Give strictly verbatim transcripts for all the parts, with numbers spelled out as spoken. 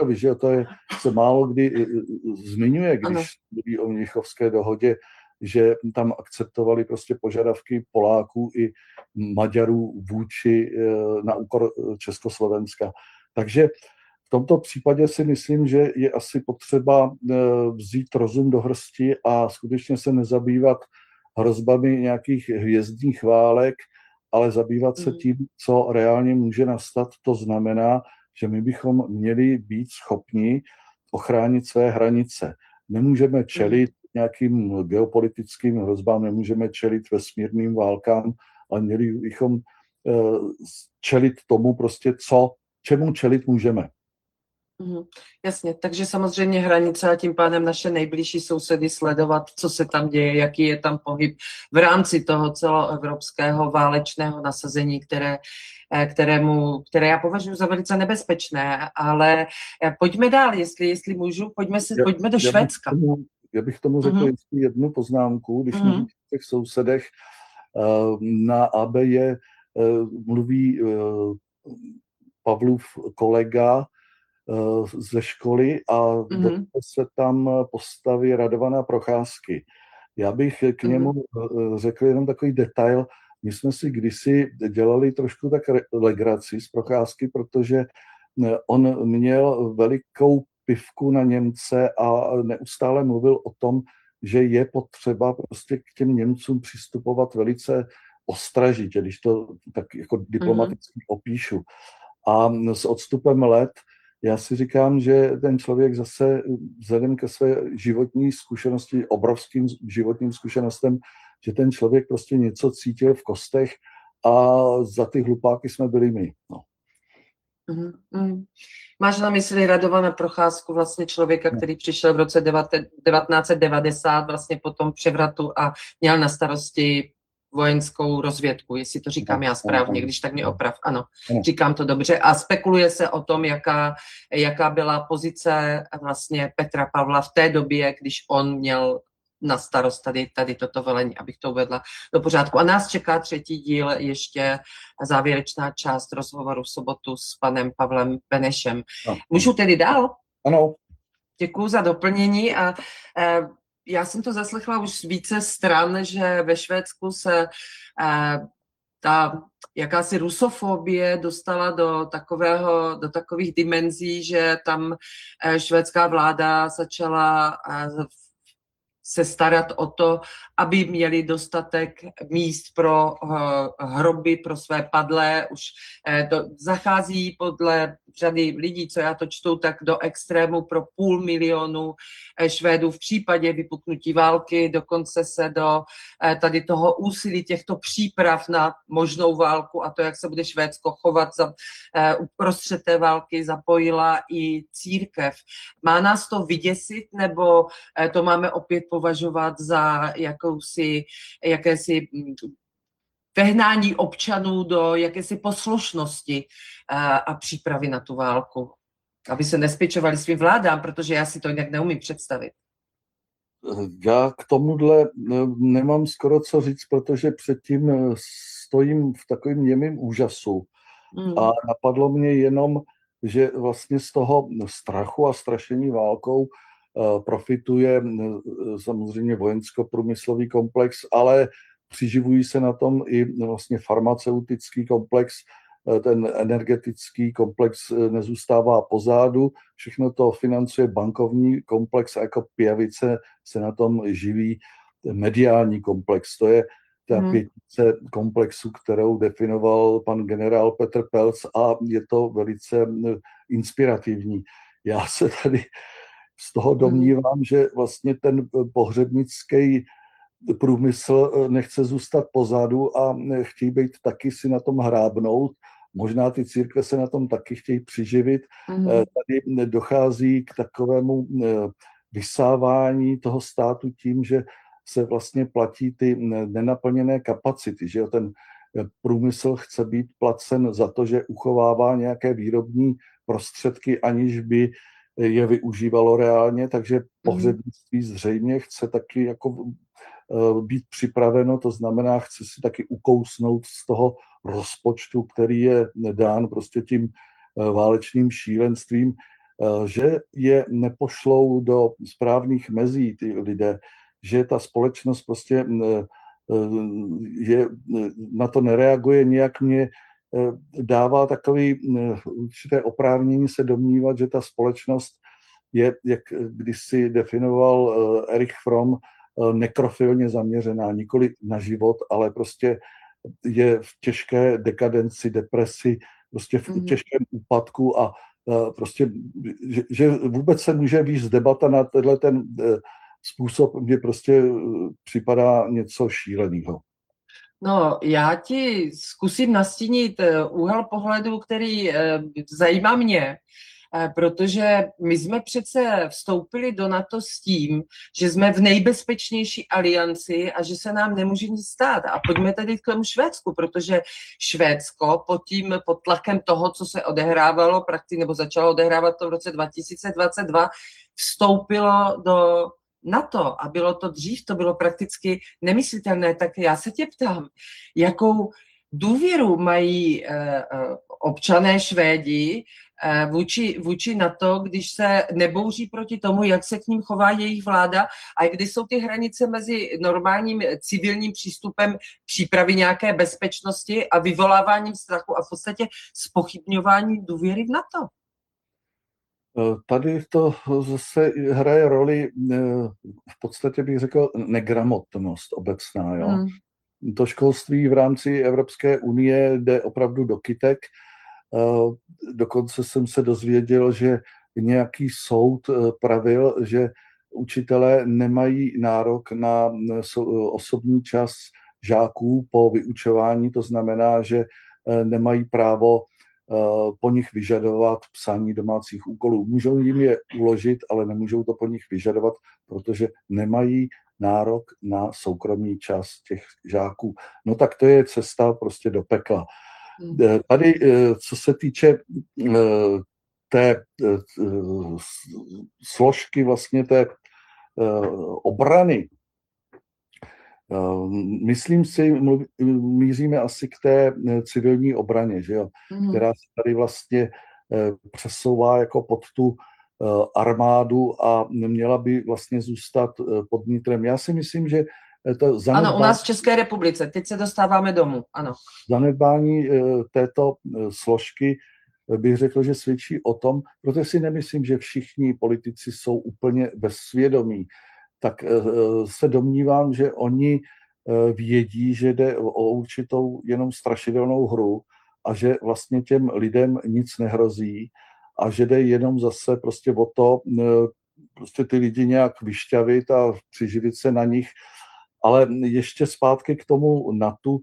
že jo, to je, se málo kdy zmiňuje, když Ano. mluví o Mnichovské dohodě, že tam akceptovali prostě požadavky Poláků i Maďarů vůči na úkor Československa. Takže v tomto případě si myslím, že je asi potřeba vzít rozum do hrsti a skutečně se nezabývat hrozbami nějakých hvězdných válek, ale zabývat se tím, co reálně může nastat. To znamená, že my bychom měli být schopni ochránit své hranice. Nemůžeme čelit nějakým geopolitickým hrozbám, nemůžeme čelit vesmírným válkám, ale měli bychom čelit tomu prostě, co, čemu čelit můžeme. Mm, jasně, takže samozřejmě hranice a tím pádem naše nejbližší sousedy sledovat, co se tam děje, jaký je tam pohyb v rámci toho celoevropského válečného nasazení, které, kterému, které já považuji za velice nebezpečné, ale pojďme dál, jestli, jestli můžu, pojďme, se, já, pojďme do já Švédska. Bych tomu, já bych tomu řekl mm-hmm. jednu poznámku, když mm-hmm. mluví o těch sousedech, na A B je mluví Pavlův kolega ze školy a mm-hmm. se tam postaví Radovana Procházky. Já bych k němu mm-hmm. řekl jenom takový detail. My jsme si kdysi dělali trošku tak legraci z Procházky, protože on měl velikou pivku na Němce a neustále mluvil o tom, že je potřeba prostě k těm Němcům přistupovat velice ostražitě, když to tak jako diplomaticky mm-hmm. opíšu. A s odstupem let já si říkám, že ten člověk zase vzhledem ke své životní zkušenosti, obrovským životním zkušenostem, že ten člověk prostě něco cítil v kostech a za ty hlupáky jsme byli my. No. Mm, mm. Máš na mysli Radovana Procházku, vlastně člověka, který přišel v roce devatenáct set devadesát vlastně po tom převratu a měl na starosti vojenskou rozvědku, jestli to říkám já správně, když tak mě oprav. Ano, říkám to dobře. A spekuluje se o tom, jaká, jaká byla pozice vlastně Petra Pavla v té době, když on měl na starost tady, tady toto velení, abych to uvedla do pořádku. A nás čeká třetí díl, ještě závěrečná část rozhovoru v sobotu s panem Pavlem Benešem. No. Můžu tedy dál? Ano. Děkuju za doplnění a eh, já jsem to zaslechla už z více stran, že ve Švédsku se eh, ta jakási rusofobie dostala do, takového, do takových dimenzí, že tam eh, švédská vláda začala eh, se starat o to, aby měli dostatek míst pro uh, hroby, pro své padlé. Už uh, do, zachází podle řady lidí, co já to čtu, tak do extrému pro půl milionu uh, Švédů v případě vypuknutí války, dokonce se do uh, tady toho úsilí těchto příprav na možnou válku a to, jak se bude Švédsko chovat za, uh, uprostřed té války, zapojila i církev. Má nás to vyděsit, nebo uh, to máme opět považovat za jakousi, jakési vehnání občanů do jakési poslušnosti a, a přípravy na tu válku, aby se nespěčovali svým vládám, protože já si to jinak neumím představit. Já k tomuhle nemám skoro co říct, protože předtím stojím v takovém němým úžasu mm. a napadlo mě jenom, že vlastně z toho strachu a strašení válkou profituje samozřejmě vojensko-průmyslový komplex, ale přiživují se na tom i vlastně farmaceutický komplex, ten energetický komplex nezůstává pozadu, všechno to financuje bankovní komplex a jako pijavice se na tom živí mediální komplex. To je ta hmm. pětice komplexu, kterou definoval pan generál Petr Pelc a je to velice inspirativní. Já se tady z toho domnívám, že vlastně ten pohřebnický průmysl nechce zůstat pozadu a chtějí být taky si na tom hrábnout. Možná ty církve se na tom taky chtějí přiživit. Mm. Tady dochází k takovému vysávání toho státu tím, že se vlastně platí ty nenaplněné kapacity, že ten průmysl chce být placen za to, že uchovává nějaké výrobní prostředky, aniž by je využívalo reálně, takže pohřebnictví zřejmě chce taky jako být připraveno, to znamená, chce si taky ukousnout z toho rozpočtu, který je dán prostě tím válečným šílenstvím. že je nepošlou do správných mezí ty lidé, že ta společnost prostě je, na to nereaguje, nějak mě dává takový určité oprávnění se domnívat, že ta společnost je, jak když si definoval Erich Fromm, nekrofilně zaměřená, nikoli na život, ale prostě je v těžké dekadenci, depresi, prostě v mm. těžkém úpadku a prostě, že, že vůbec se může víc debata na tenhle ten způsob, kdy prostě připadá něco šíleného. No, já ti zkusím nastínit úhel pohledu, který zajímá mě, protože my jsme přece vstoupili do NATO s tím, že jsme v nejbezpečnější alianci a že se nám nemůže nic stát. A pojďme tedy k tomu Švédsku, protože Švédsko pod tím, pod tlakem toho, co se odehrávalo, prakticky, nebo začalo odehrávat to v roce dva tisíce dvacet dva, vstoupilo do NATO a bylo to dřív, to bylo prakticky nemyslitelné. Tak já se tě ptám, jakou důvěru mají eh, občané Švédi Vůči, vůči NATO, když se nebouří proti tomu, jak se k ním chová jejich vláda a kdy jsou ty hranice mezi normálním civilním přístupem přípravy nějaké bezpečnosti a vyvoláváním strachu a v podstatě zpochybňováním důvěry v NATO. Tady to zase hraje roli, v podstatě bych řekl, negramotnost obecná. Jo? Hmm. To školství v rámci Evropské unie jde opravdu do kytek. Dokonce jsem se dozvěděl, že nějaký soud pravil, že učitelé nemají nárok na osobní čas žáků po vyučování, to znamená, že nemají právo po nich vyžadovat psaní domácích úkolů. Můžou jim je uložit, ale nemůžou to po nich vyžadovat, protože nemají nárok na soukromý čas těch žáků. No tak to je cesta prostě do pekla. Tady, co se týče té složky vlastně té obrany, myslím si, míříme asi k té civilní obraně, že jo? Mm. Která se tady vlastně přesouvá jako pod tu armádu a měla by vlastně zůstat pod nitrem. Já si myslím, že to zanedbání, ano, u nás v České republice, teď se dostáváme domů, ano. Zanedbání této složky bych řekl, že svědčí o tom, protože si nemyslím, že všichni politici jsou úplně bezsvědomí, tak se domnívám, že oni vědí, že jde o určitou jenom strašidelnou hru a že vlastně těm lidem nic nehrozí a že jde jenom zase prostě o to, prostě ty lidi nějak vyšťavit a přiživit se na nich. Ale ještě zpátky k tomu NATO.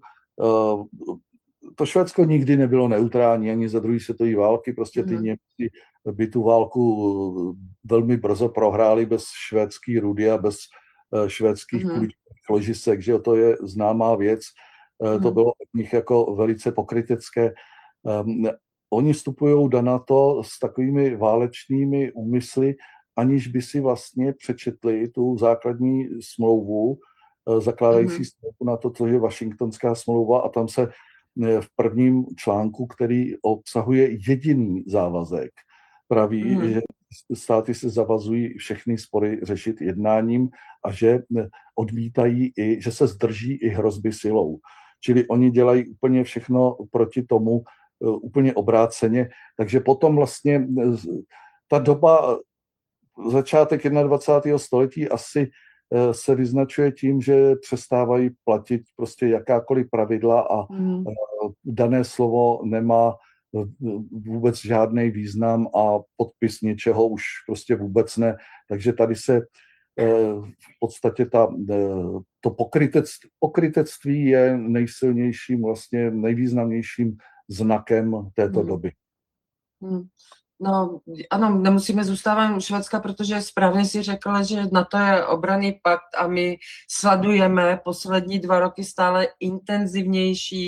To Švédsko nikdy nebylo neutrální ani za druhé světové války. Prostě ty mm. Němci by tu válku velmi brzo prohráli bez švédský rudy a bez švédských mm. kuličních ložisek, že to je známá věc. Mm. To bylo od nich jako velice pokrytecké. Um, oni vstupují do NATO s takovými válečnými úmysly, aniž by si vlastně přečetli tu základní smlouvu, zakládající mm-hmm. na to, co je Washingtonská smlouva a tam se v prvním článku, který obsahuje jediný závazek, praví, mm-hmm. že státy se zavazují všechny spory řešit jednáním a že odmítají i, že se zdrží i hrozby silou. Čili oni dělají úplně všechno proti tomu, úplně obráceně. Takže potom vlastně ta doba, začátek dvacátého prvního století asi se vyznačuje tím, že přestávají platit prostě jakákoliv pravidla a mm. dané slovo nemá vůbec žádný význam a podpis něčeho už prostě vůbec ne. Takže tady se v podstatě ta, to pokrytectví, pokrytectví je nejsilnějším, vlastně nejvýznamnějším znakem této mm. doby. Mm. No, ano, nemusíme zůstávat u Švédska, protože správně si řekla, že NATO je obranný pakt a my sledujeme poslední dva roky stále intenzivnější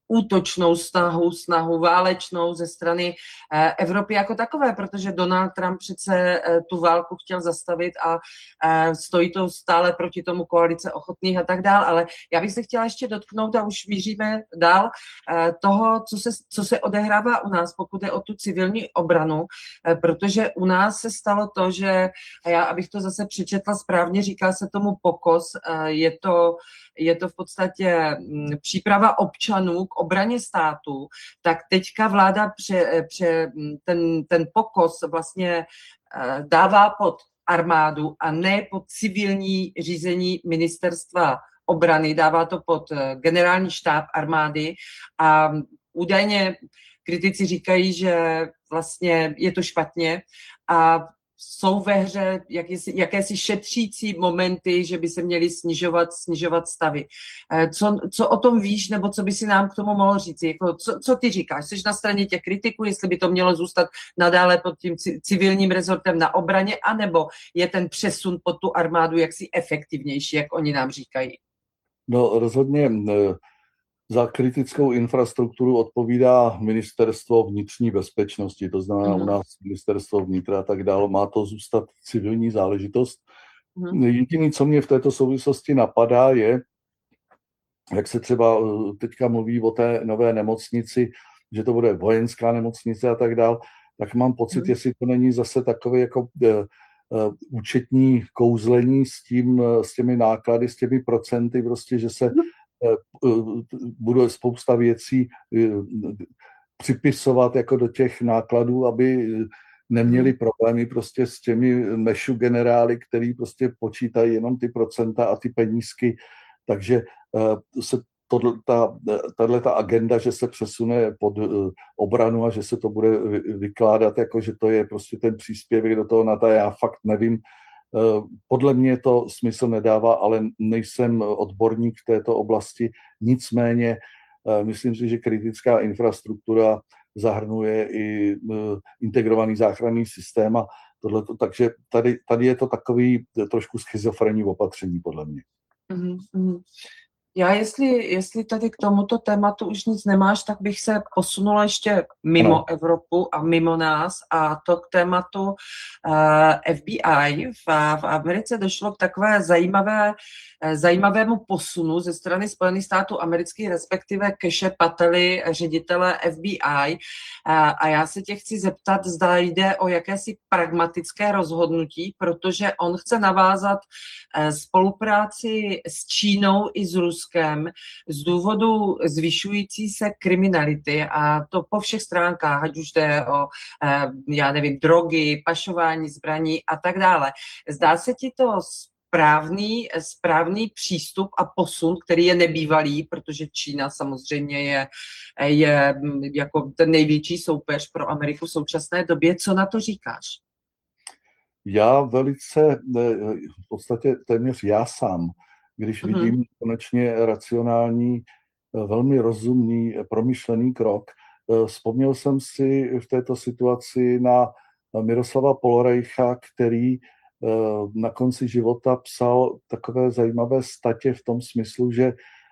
útočnou snahu, snahu válečnou ze strany Evropy jako takové, protože Donald Trump přece tu válku chtěl zastavit a stojí to stále proti tomu koalice ochotných a tak dál, ale já bych se chtěla ještě dotknout a už míříme dál toho, co se, co se odehrává u nás, pokud je o tu civilní obranu, protože u nás se stalo to, že, a já, abych to zase přečetla správně, říká se tomu POKOS, je to, je to v podstatě příprava občanů k obraně státu, tak teďka vláda pře, pře, ten, ten POKOS vlastně dává pod armádu a ne pod civilní řízení ministerstva obrany, dává to pod generální štáb armády a údajně kritici říkají, že vlastně je to špatně a jsou ve hře jakési, jakési šetřící momenty, že by se měly snižovat, snižovat stavy. Co, co o tom víš, nebo co by si nám k tomu mohl říct? Jako, co, co ty říkáš? Jsi na straně těch kritiků, jestli by to mělo zůstat nadále pod tím civilním rezortem na obraně, anebo je ten přesun pod tu armádu jaksi efektivnější, jak oni nám říkají? No rozhodně za kritickou infrastrukturu odpovídá ministerstvo vnitřní bezpečnosti, to znamená uh-huh. u nás ministerstvo vnitra a tak dále. Má to zůstat civilní záležitost. Uh-huh. Jediné, co mě v této souvislosti napadá, je, jak se třeba teďka mluví o té nové nemocnici, že to bude vojenská nemocnice a tak dále, tak mám pocit, uh-huh. jestli to není zase takové jako uh, uh, účetní kouzlení s tím, uh, s těmi náklady, s těmi procenty, prostě, že se uh-huh. bude spousta věcí připisovat jako do těch nákladů, aby neměli problémy prostě s těmi mešu generály, který prostě počítají jenom ty procenta a ty penízky. Takže se tato ta agenda, že se přesune pod obranu a že se to bude vykládat jako, že to je prostě ten příspěvek do toho na to, já fakt nevím. Podle mě to smysl nedává, ale nejsem odborník v této oblasti. Nicméně myslím si, že kritická infrastruktura zahrnuje i integrovaný záchranný systém a tohleto, takže tady, tady je to takový trošku schizofrenní opatření podle mě. Mm-hmm. Já jestli, jestli tady k tomuto tématu už nic nemáš, tak bych se posunula ještě mimo no. Evropu a mimo nás a to k tématu uh, F B I. V, v Americe došlo k takové zajímavé, zajímavému posunu ze strany Spojených států amerických, respektive Cashe Pately, ředitele F B I. Uh, a já se tě chci zeptat, zda jde o jakési pragmatické rozhodnutí, protože on chce navázat uh, spolupráci s Čínou i s Ruskem z důvodu zvyšující se kriminality a to po všech stránkách, ať už jde o, já nevím, drogy, pašování zbraní a tak dále. Zdá se ti to správný, správný přístup a posun, který je nebývalý, protože Čína samozřejmě je, je jako ten největší soupeř pro Ameriku v současné době. Co na to říkáš? Já velice, v podstatě téměř já sám, když mm-hmm. vidím konečně racionální, velmi rozumný, promyšlený krok. Vzpomněl jsem si v této situaci na Miroslava Poloreicha, který na konci života psal takové zajímavé statě v tom smyslu, že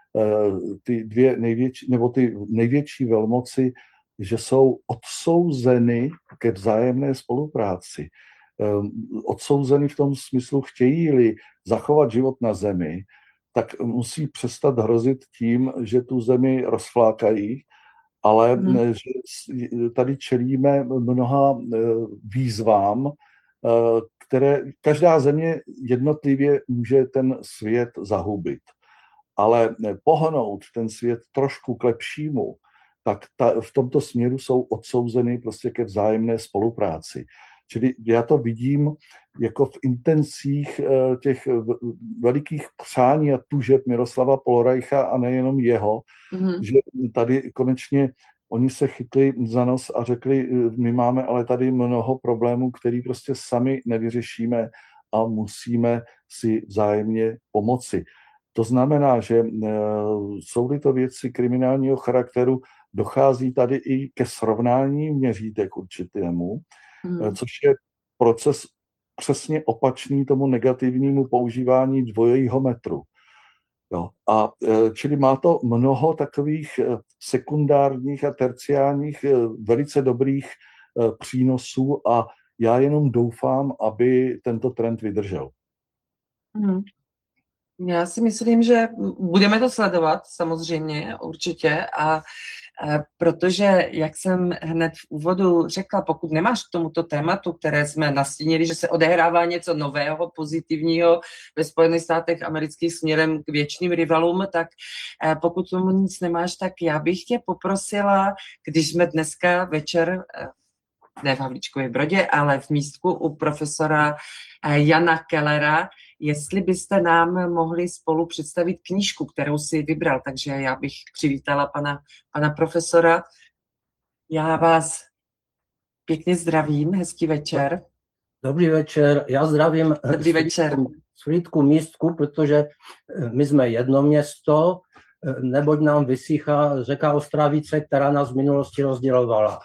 ty dvě největší, nebo ty největší velmoci, že jsou odsouzeny ke vzájemné spolupráci. Odsouzeny v tom smyslu, chtějí-li zachovat život na zemi, tak musí přestat hrozit tím, že tu zemi rozflákají, ale hmm. že tady čelíme mnoha výzvám, které každá země jednotlivě může ten svět zahubit. Ale pohnout ten svět trošku k lepšímu, tak ta, v tomto směru jsou odsouzeny prostě ke vzájemné spolupráci. Čili já to vidím jako v intencích těch velikých přání a tužeb Miroslava Poloreicha a nejenom jeho, mm-hmm. že tady konečně oni se chytli za nos a řekli, my máme ale tady mnoho problémů, který prostě sami nevyřešíme a musíme si vzájemně pomoci. To znamená, že jsou-li to věci kriminálního charakteru, dochází tady i ke srovnání měřítek určitému, Hmm. což je proces přesně opačný tomu negativnímu používání dvojího metru. Jo. A čili má to mnoho takových sekundárních a terciárních velice dobrých přínosů a já jenom doufám, aby tento trend vydržel. Hmm. Já si myslím, že budeme to sledovat samozřejmě, určitě, a protože, jak jsem hned v úvodu řekla, pokud nemáš k tomuto tématu, které jsme nastínili, že se odehrává něco nového, pozitivního ve Spojených státech amerických směrem k věčným rivalům, tak pokud tomu nic nemáš, tak já bych tě poprosila, když jsme dneska večer, ne v Havlíčkově Brodě, ale v místku u profesora Jana Kellera, jestli byste nám mohli spolu představit knížku, kterou si vybral. Takže já bych přivítala pana, pana profesora. Já vás pěkně zdravím, hezký večer. Dobrý večer, já zdravím Dobrý večer. Svítku místku, protože my jsme jedno město, neboť nám vysychá řeka Ostravice, která nás v minulosti rozdělovala.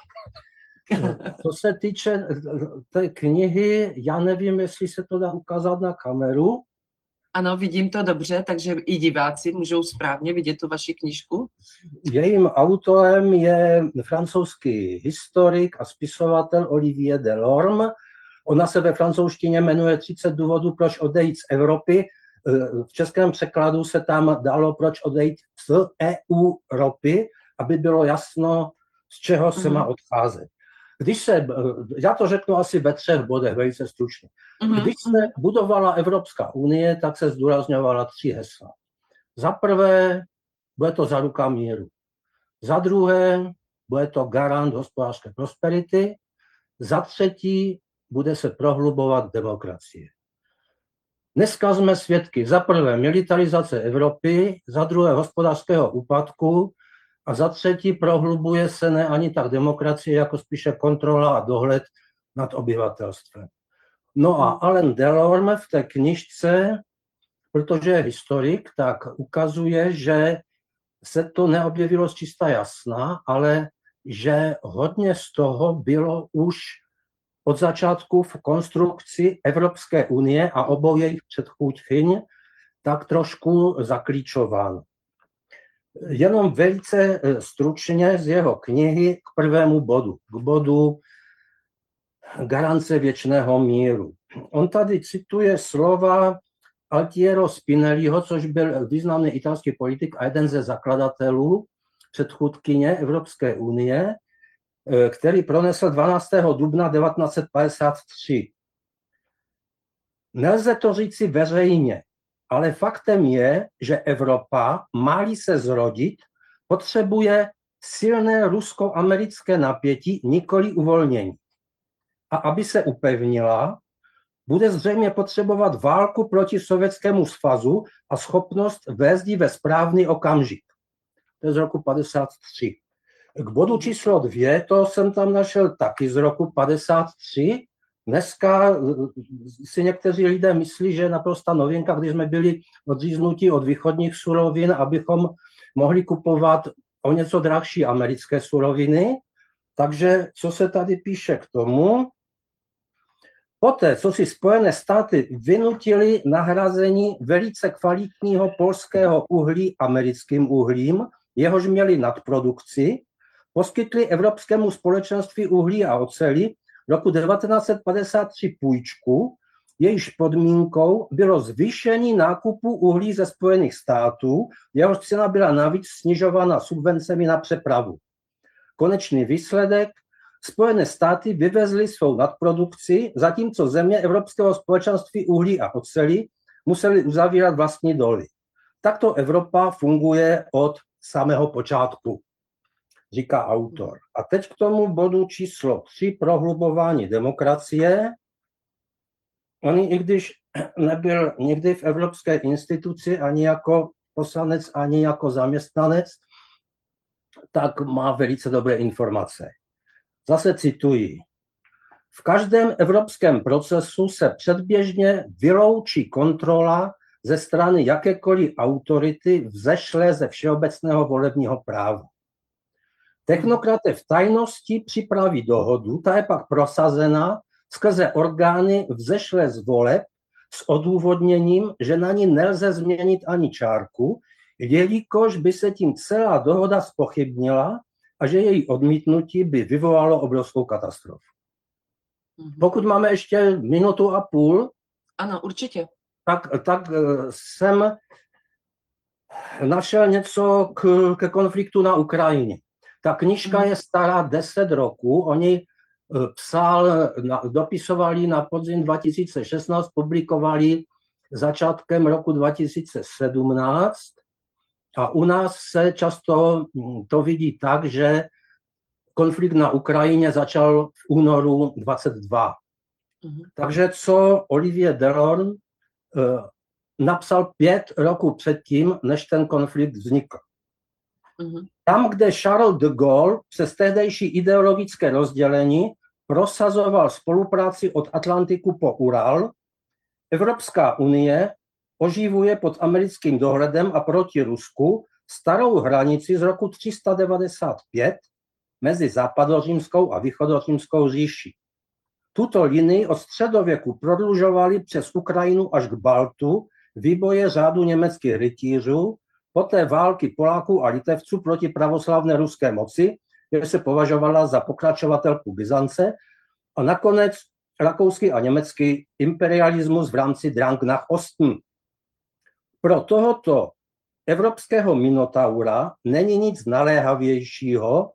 Co se týče té knihy, já nevím, jestli se to dá ukázat na kameru. Ano, vidím to dobře, takže i diváci můžou správně vidět tu vaši knížku. Jejím autorem je francouzský historik a spisovatel Olivier Delorme. Ona se ve francouzštině jmenuje třicet důvodů, proč odejít z Evropy. V českém překladu se tam dalo, proč odejít z E U Ropy, aby bylo jasno, z čeho se má odcházet. Když se, já to řeknu asi ve třech bodech, velice stručně. Když se budovala Evropská unie, tak se zdůrazňovala tři hesla. Za prvé, bude to záruka míru. Za druhé, bude to garant hospodářské prosperity. Za třetí, bude se prohlubovat demokracie. Dneska jsme svědky za prvé militarizace Evropy, za druhé hospodářského úpadku, a za třetí prohlubuje se ne ani tak demokracie, jako spíše kontrola a dohled nad obyvatelstvem. No a Alain Delorme v té knižce, protože je historik, tak ukazuje, že se to neobjevilo z čista jasna, ale že hodně z toho bylo už od začátku v konstrukci Evropské unie a obou jejich předchůdkyň tak trošku zaklíčováno. Jenom velice stručně z jeho knihy k prvému bodu, k bodu garance věčného míru. On tady cituje slova Altiero Spinelliho, což byl významný italský politik a jeden ze zakladatelů předchůdkyně Evropské unie, který pronesl dvanáctého dubna devatenáct set padesát tři. Nelze to říci veřejně, ale faktem je, že Evropa, má-li se zrodit, potřebuje silné rusko-americké napětí, nikoli uvolnění. A aby se upevnila, bude zřejmě potřebovat válku proti Sovětskému svazu a schopnost vést ji ve správný okamžik. To je z roku padesát tři. K bodu číslo dvě, to jsem tam našel taky z roku padesát tři. Dneska si někteří lidé myslí, že je naprosto novinka, když jsme byli odříznutí od východních surovin, abychom mohli kupovat o něco drahší americké suroviny. Takže co se tady píše k tomu? Poté, co si Spojené státy vynutili nahrazení velice kvalitního polského uhlí americkým uhlím, jehož měli nadprodukci, poskytli Evropskému společenství uhlí a oceli roku devatenáct set padesát tři půjčku, jejíž podmínkou bylo zvýšení nákupu uhlí ze Spojených států, jehož cena byla navíc snižována subvencemi na přepravu. Konečný výsledek: Spojené státy vyvezly svou nadprodukci, zatímco země Evropského společenství uhlí a oceli museli uzavírat vlastní doly. Takto Evropa funguje od samého počátku, říká autor. A teď k tomu bodu číslo tři, prohlubování demokracie. On, i když nebyl nikdy v evropské instituci ani jako poslanec, ani jako zaměstnanec, tak má velice dobré informace. Zase cituji. V každém evropském procesu se předběžně vyloučí kontrola ze strany jakékoliv autority vzešlé ze všeobecného volebního práva. Technokraté v tajnosti připraví dohodu, ta je pak prosazena skrze orgány vzešlé z voleb s odůvodněním, že na ní nelze změnit ani čárku, jelikož by se tím celá dohoda zpochybnila a že její odmítnutí by vyvolalo obrovskou katastrofu. Pokud máme ještě minutu a půl, ano, určitě. tak, tak jsem našel něco k, ke konfliktu na Ukrajině. Ta knížka je stará deset roků, oni psal, dopisovali na podzim dva tisíce šestnáct, publikovali začátkem roku dva tisíce sedmnáct a u nás se často to vidí tak, že konflikt na Ukrajině začal v únoru dvacet dva. Mm-hmm. Takže co Olivier Delorme eh, napsal pět roků předtím, než ten konflikt vznikl. Mm-hmm. Tam, kde Charles de Gaulle přes tehdejší ideologické rozdělení prosazoval spolupráci od Atlantiku po Ural, Evropská unie oživuje pod americkým dohledem a proti Rusku starou hranici z roku tři sta devadesát pět mezi západořímskou a východořímskou říší. Tuto linii od středověku prodlužovali přes Ukrajinu až k Baltu výboje řádu německých rytířů, poté války Poláků a Litevců proti pravoslavné ruské moci, která se považovala za pokračovatelku Byzance, a nakonec rakouský a německý imperialismus v rámci Drang nach Osten. Pro tohoto evropského minotaura není nic naléhavějšího,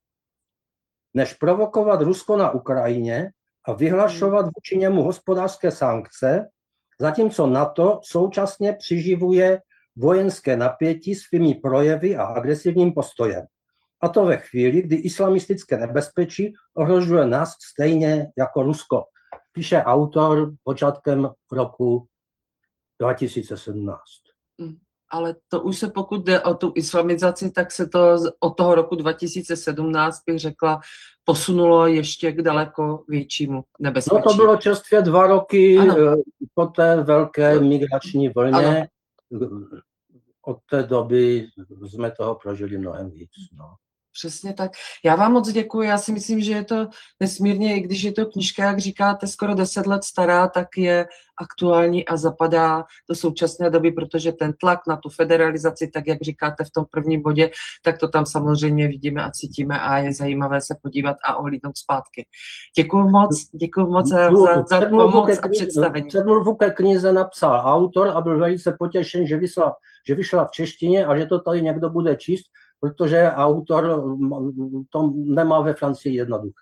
než provokovat Rusko na Ukrajině a vyhlašovat vůči němu hospodářské sankce, zatímco NATO současně přiživuje vojenské napětí svými projevy a agresivním postojem. A to ve chvíli, kdy islamistické nebezpečí ohrožuje nás stejně jako Rusko, píše autor počátkem roku dva tisíce sedmnáct. Ale to už se, pokud jde o tu islamizaci, tak se to od toho roku dva tisíce sedmnáct, bych řekla, posunulo ještě k daleko většímu nebezpečí. No to bylo čerstvě dva roky ano. Po té velké migrační vlně. Ano. Od té doby jsme toho prožili mnohem víc. No. Přesně tak. Já vám moc děkuji. Já si myslím, že je to nesmírně, i když je to knížka, jak říkáte, skoro deset let stará, tak je aktuální a zapadá do současné doby, protože ten tlak na tu federalizaci, tak jak říkáte v tom prvním bodě, tak to tam samozřejmě vidíme a cítíme a je zajímavé se podívat a ohlídnout zpátky. Děkuji moc, děkuji moc za, za, za pomoc a představení. Předmluvu ke knize napsal autor a byl velice potěšen, že vyšla, že vyšla v češtině a že to tady někdo bude číst, protože autor to nemá ve Francii jednoduché.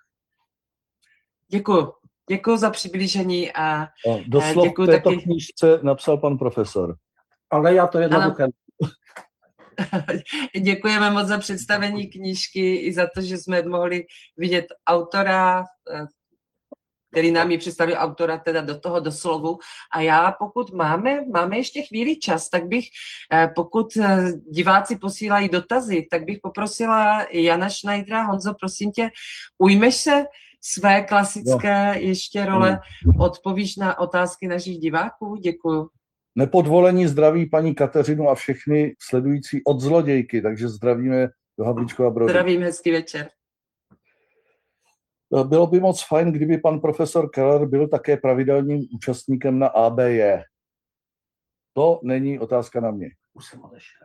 Děkuji. Děkuji za přiblížení a doslov děkuji této taky. knížce napsal pan profesor. Ale já to jednoduché. Děkujeme moc za představení knížky i za to, že jsme mohli vidět autora, který nám ji představil autora teda do toho doslovu. A já, pokud máme, máme ještě chvíli čas, tak bych, pokud diváci posílají dotazy, tak bych poprosila Jana Schneidera. Honzo, prosím tě, ujmeš se své klasické no. ještě role, odpovíš na otázky našich diváků? Děkuju. Nepodvolení zdraví paní Kateřinu a všechny sledující od zlodějky, takže zdravíme do Havlíčkova Brodu. Zdravím, hezký večer. Bylo by moc fajn, kdyby pan profesor Keller byl také pravidelným účastníkem na A B J. To není otázka na mě. Už jsem odešel.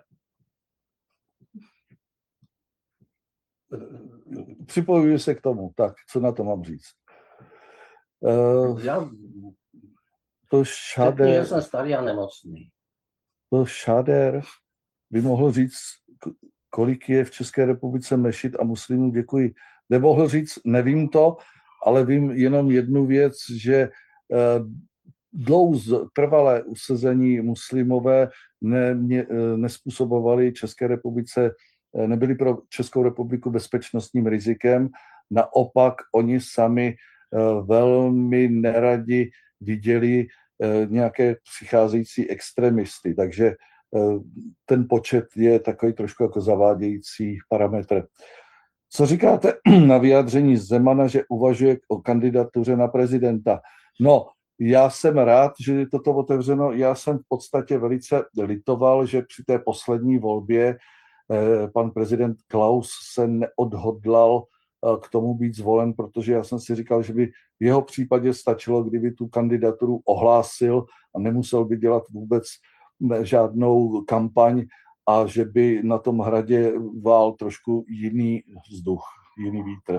Připojuji se k tomu. Tak, co na to mám říct? Uh, Já to Šader, jsem starý a nemocný. To Šader by mohl říct, kolik je v České republice mešit a muslimů. Děkuji. Nemohl říct, nevím to, ale vím jenom jednu věc, že dlouze trvalé usazení muslimové ne, ne, nespůsobovali České republice, nebyli pro Českou republiku bezpečnostním rizikem. Naopak oni sami velmi neradi viděli nějaké přicházející extremisty, takže ten počet je takový trošku jako zavádějící parametr. Co říkáte na vyjádření Zemana, že uvažuje o kandidatuře na prezidenta? No, já jsem rád, že je toto otevřeno. Já jsem v podstatě velice litoval, že při té poslední volbě eh, pan prezident Klaus se neodhodlal k tomu být zvolen, protože já jsem si říkal, že by v jeho případě stačilo, kdyby tu kandidaturu ohlásil a nemusel by dělat vůbec žádnou kampaň a že by na tom hradě vál trošku jiný vzduch, jiný vítr.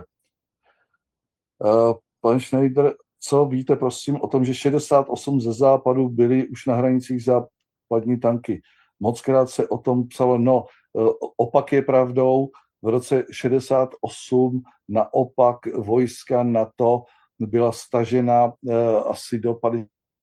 Pan Schneider, co víte, prosím, o tom, že šedesát osm ze západu byly už na hranicích západní tanky? Mockrát se o tom psalo, no, opak je pravdou, v roce šedesát osm naopak vojska NATO byla stažena asi do padesát